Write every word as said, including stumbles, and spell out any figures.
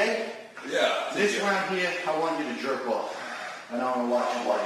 okay? Yeah. This round here, I want you to jerk off. And I want to watch you while